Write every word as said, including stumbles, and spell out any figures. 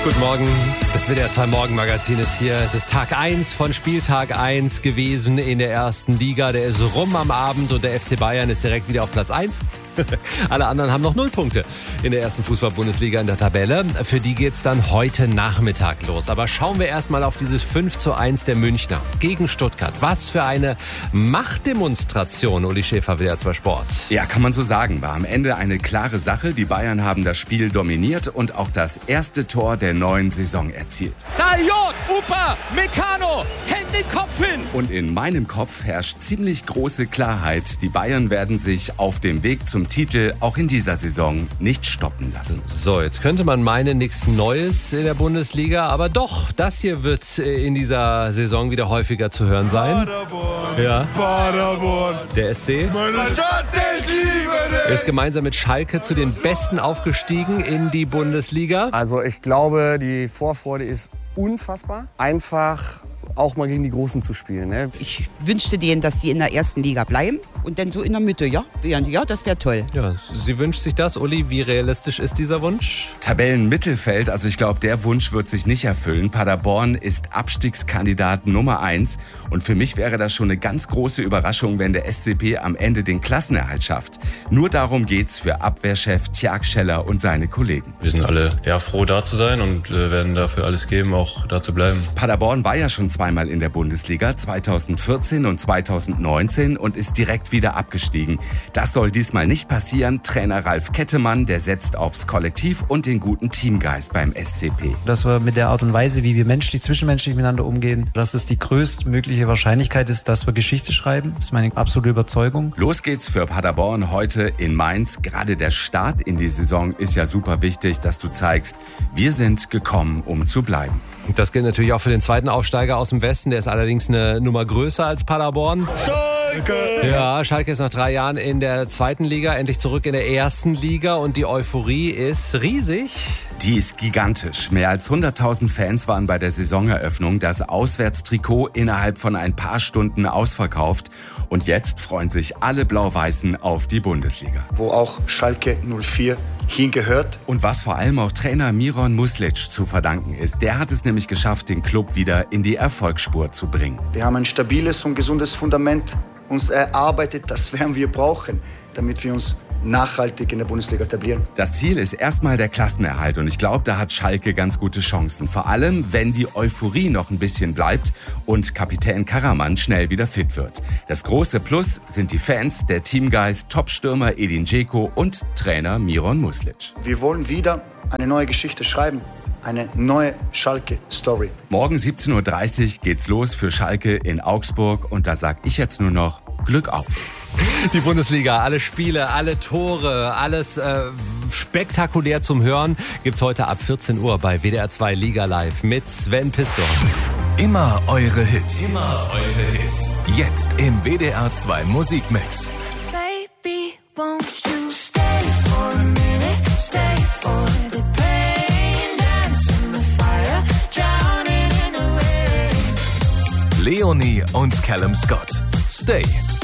Guten Morgen, das W D R zwei Morgenmagazin ist hier. Es ist Tag eins von Spieltag eins gewesen in der ersten Liga. Der ist rum am Abend und der F C Bayern ist direkt wieder auf Platz eins. Alle anderen haben noch null Punkte in der ersten Fußball-Bundesliga in der Tabelle. Für die geht's dann heute Nachmittag los. Aber schauen wir erstmal auf dieses fünf zu eins der Münchner gegen Stuttgart. Was für eine Machtdemonstration, Uli Schäfer, W D R zwei Sport. Ja, kann man so sagen. War am Ende eine klare Sache. Die Bayern haben das Spiel dominiert und auch das erste Tor der neuen Saison erzielt. Daliot, Upa, Meccano, hält den Kopf hin. Und in meinem Kopf herrscht ziemlich große Klarheit. Die Bayern werden sich auf dem Weg zum Titel auch in dieser Saison nicht stoppen lassen. So, jetzt könnte man meinen, nichts Neues in der Bundesliga, aber doch, das hier wird in dieser Saison wieder häufiger zu hören sein. Paderborn, ja. Paderborn. Der S C Meine Stadt, ich liebe dich. ist gemeinsam mit Schalke zu den Besten aufgestiegen in die Bundesliga. Also ich glaube, die Vorfreude ist unfassbar. Einfach auch mal gegen die Großen zu spielen. Ne? Ich wünschte denen, dass die in der ersten Liga bleiben und dann so in der Mitte, ja? Ja, das wäre toll. Ja, sie wünscht sich das. Uli, wie realistisch ist dieser Wunsch? Tabellenmittelfeld, also ich glaube, der Wunsch wird sich nicht erfüllen. Paderborn ist Abstiegskandidat Nummer eins und für mich wäre das schon eine ganz große Überraschung, wenn der S C P am Ende den Klassenerhalt schafft. Nur darum geht's für Abwehrchef Tjag Scheller und seine Kollegen. Wir sind alle ja, froh, da zu sein und äh, werden dafür alles geben, auch da zu bleiben. Paderborn war ja schon zweimal in der Bundesliga, zweitausendvierzehn und zweitausendneunzehn und ist direkt wieder abgestiegen. Das soll diesmal nicht passieren. Trainer Ralf Kettemann, der setzt aufs Kollektiv und den guten Teamgeist beim S C P. Dass wir mit der Art und Weise, wie wir menschlich, zwischenmenschlich miteinander umgehen, dass es die größtmögliche Wahrscheinlichkeit ist, dass wir Geschichte schreiben. Das ist meine absolute Überzeugung. Los geht's für Paderborn heute in Mainz. Gerade der Start in die Saison ist ja super wichtig, dass du zeigst, wir sind gekommen, um zu bleiben. Das gilt natürlich auch für den zweiten Aufsteiger aus dem Westen. Der ist allerdings eine Nummer größer als Paderborn. Schalke! Ja, Schalke ist nach drei Jahren in der zweiten Liga, endlich zurück in der ersten Liga und die Euphorie ist riesig. Die ist gigantisch. Mehr als hunderttausend Fans waren bei der Saisoneröffnung. Das Auswärtstrikot innerhalb von ein paar Stunden ausverkauft. Und jetzt freuen sich alle Blau-Weißen auf die Bundesliga. Wo auch Schalke null vier hingehört. Und was vor allem auch Trainer Miron Muslic zu verdanken ist. Der hat es nämlich geschafft, den Club wieder in die Erfolgsspur zu bringen. Wir haben ein stabiles und gesundes Fundament uns erarbeitet. Das werden wir brauchen, damit wir uns nachhaltig in der Bundesliga etablieren. Das Ziel ist erstmal der Klassenerhalt und ich glaube, da hat Schalke ganz gute Chancen. Vor allem, wenn die Euphorie noch ein bisschen bleibt und Kapitän Karaman schnell wieder fit wird. Das große Plus sind die Fans, der Teamgeist, Topstürmer Edin Dzeko und Trainer Miron Muslic. Wir wollen wieder eine neue Geschichte schreiben. Eine neue Schalke-Story. Morgen siebzehn Uhr dreißig geht's los für Schalke in Augsburg und da sag ich jetzt nur noch Glück auf. Die Bundesliga, alle Spiele, alle Tore, alles äh, spektakulär zum Hören gibt's heute ab vierzehn Uhr bei W D R zwei Liga Live mit Sven Pistor. Immer eure Hits. Immer eure Hits. Jetzt im W D R zwei Musikmix. Baby, won't you stay for a minute? Stay for the pain, dance in the fire, drowning in the rain. Leonie und Callum Scott. Stay.